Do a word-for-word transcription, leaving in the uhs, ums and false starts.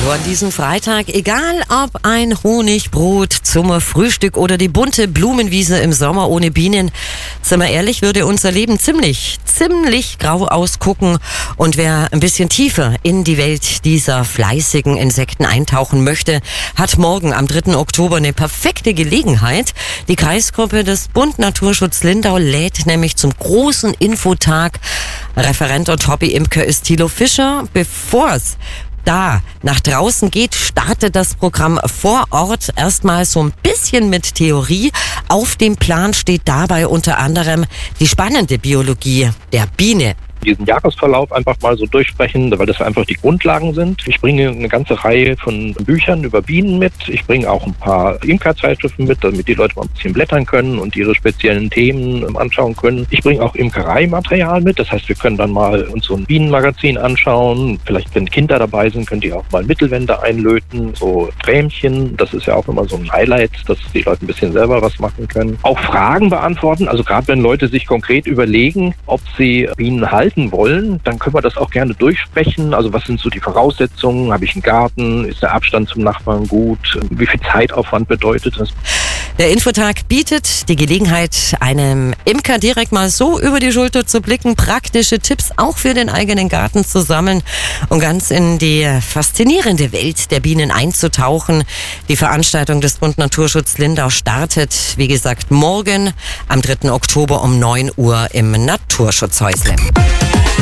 So an diesem Freitag, egal ob ein Honigbrot zum Frühstück oder die bunte Blumenwiese im Sommer ohne Bienen, sind wir ehrlich, würde unser Leben ziemlich, ziemlich grau ausgucken. Und wer ein bisschen tiefer in die Welt dieser fleißigen Insekten eintauchen möchte, hat morgen am dritten Oktober eine perfekte Gelegenheit. Die Kreisgruppe des Bund Naturschutz Lindau lädt nämlich zum großen Infotag. Referent und Hobby-Imker ist Thilo Fischer. Bevor es da nach draußen geht, startet das Programm vor Ort erstmal so ein bisschen mit Theorie. Auf dem Plan steht dabei unter anderem die spannende Biologie der Biene. Diesen Jahresverlauf einfach mal so durchsprechen, weil das einfach die Grundlagen sind. Ich bringe eine ganze Reihe von Büchern über Bienen mit. Ich bringe auch ein paar Imkerzeitschriften mit, damit die Leute mal ein bisschen blättern können und ihre speziellen Themen anschauen können. Ich bringe auch Imkereimaterial mit. Das heißt, wir können dann mal uns so ein Bienenmagazin anschauen. Vielleicht, wenn Kinder dabei sind, können die auch mal Mittelwände einlöten. So Trämchen, das ist ja auch immer so ein Highlight, dass die Leute ein bisschen selber was machen können. Auch Fragen beantworten. Also gerade wenn Leute sich konkret überlegen, ob sie Bienen halten wollen, dann können wir das auch gerne durchsprechen. Also was sind so die Voraussetzungen? Habe ich einen Garten? Ist der Abstand zum Nachbarn gut? Wie viel Zeitaufwand bedeutet das? Der Infotag bietet die Gelegenheit, einem Imker direkt mal so über die Schulter zu blicken, praktische Tipps auch für den eigenen Garten zu sammeln und ganz in die faszinierende Welt der Bienen einzutauchen. Die Veranstaltung des Bund Naturschutz Lindau startet, wie gesagt, morgen am dritten Oktober um neun Uhr im Naturschutzhäusle.